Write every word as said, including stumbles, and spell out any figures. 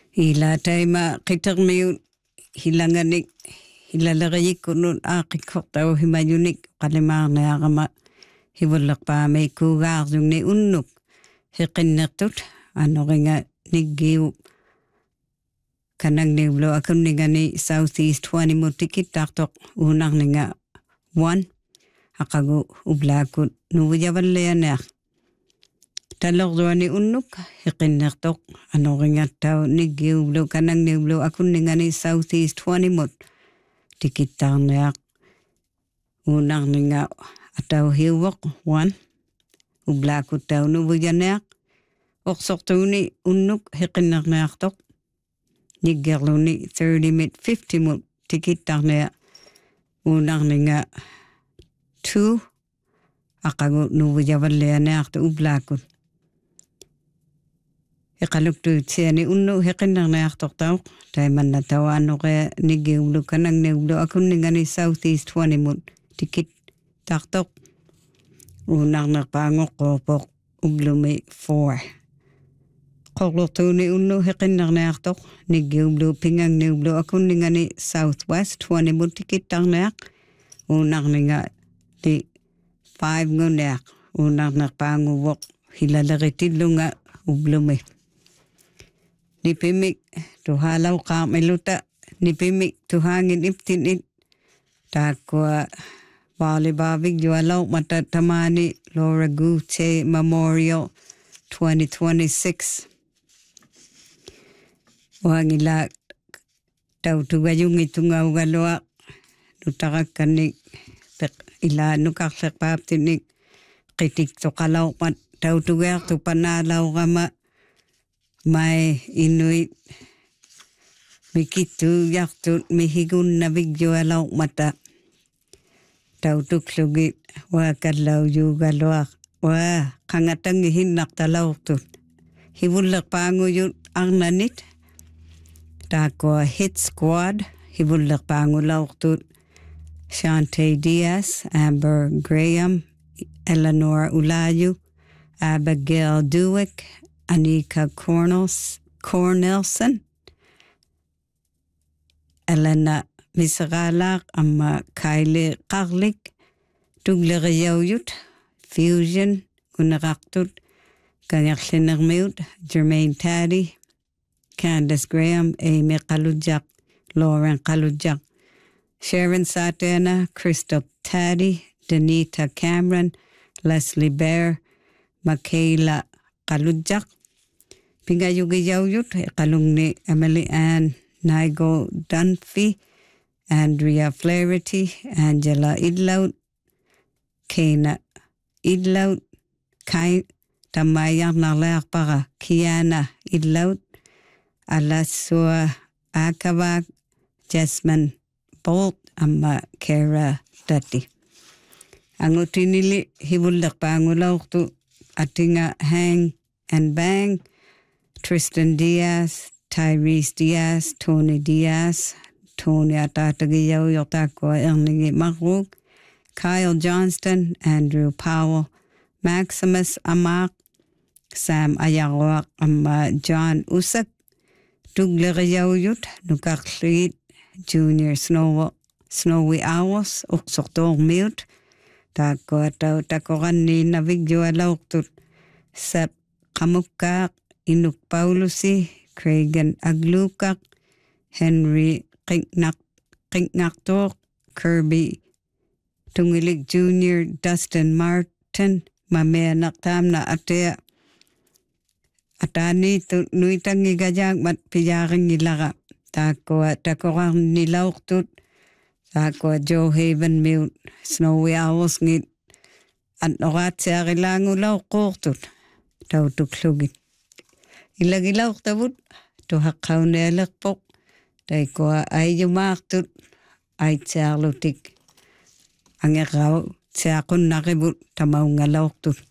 Ila taima qitarmiut hilanganik hilalagayikkunun aaqikkortau himayunik qalimaarniaqama hivullaqpaamai kuugaarjungni unnuk hiqinnertut anoringa niggiu kanangniublo akunningani Southeast twenty tikittartoq uunarninga one aqagu ublaakut nuujavallianeaq talorduani unnuk hiqinnertoq anoringattau niggiublo kanangniublo akunningani Southeast twenty mut tikittarniaq uunarninga atau hiuvoq one ublaakut tau nuujaneaq oqsortuuni unnuk hiqinnerniartoq niggerluni thirty mit fifty mut tikittarnia uunarninga two aqagu nuujavallianeaqtu ublaakut iqaluktuutsiani unnu hiqinnerniartortauq taimanna tawaanoqe niggiublu kanangniublu akunningani Southeast twenty mut tikittartoq uunarnerpaangoqqorpoq ublumi four qorlortuuni unnu hiqinnerniartoq niggiublu pingangniublu akunningani Southwest twenty mut tikittarniaq uunarninga li five nguneaq uunarnerpaanguvoq hilaleritilunga ublumi nipimik tuhalau qaamiluta nipimik tuhangin iptinit taakua Baalibavik jualau mata tamani Laura Gute Memorial twenty twenty-six wangila tautugayungi tungaugalua nutaqakkanik ila nukarleqpaaptinik qitik toqalau mat tautugeartu panaalauqama mai inuit mikittu yartut mihigunnavik jualau mata tautuklugit wakallau yugaluaq wa qangatangi hinnaqtalaurtut hivullerpaanguyut arnanit taakua Hit Squad hivullerpaangulaurtut Shantae Diaz, Amber Graham, Eleanor Ulayu, Abigail Dewick, Anika Cornels, Cornelson, Elena Misralaq, amma Kylie Qarlik, Tugleriyawut, Fusion, Gunaraqtut, Gangerlinermiut, Jermaine Taddy, Candace Graham, Amy Qalujaq, Lauren Qalujaq, Sharon Satana, Crystal Taddy, Danita Cameron, Leslie Bear, Michaela Qalujaq, Pingayugiyawut, Qalungni Emily Ann Nigel Dunphy, Andrea Flaherty, Angela Idlaut, Kana Idlaut, Kai Tamayarnarlarpara, Kiana Idlaut, Alasua Akavak, Jasmine Bolt, amma Kara Dati. Angutinili hivullerpaangulaurtu atinga Hang and Bang, Tristan Diaz, Tyrese Diaz, Tony Diaz, Tony Atatagiyaw Yotakwa Erningi Maruk, Kyle Johnston, Andrew Powell, Maximus Amak, Sam Ayarwak, amma John Usak, Tugleriyawut, Nukarlit, Junior Snow, Snowy Owls, Uxortor Mute, Tako Tau Takorani Navigjualaurtut, Sep Kamukak, Inuk Paulusi, Cragen Aglukak, Henry Qinknak Qinknaktor, Kirby Tungilik Junior, Dustin Martin, Mamea Naktamna Atea, Atani Nuitangi Gajang Mat Piyaring Ilaga, Tako Takorang Nilaurtut, Tako Joe Haven Mute, Snowy Owls Ngit, Antnoratsiarilangu Lau Kortut, Tau Tuklugit. Ilagilaurtavut, Tuhakaunelekpok, Taiko Ayumartut, Aitsiarlutik, Angerau, Tsiakun Naribut, Tamaungalaurtut.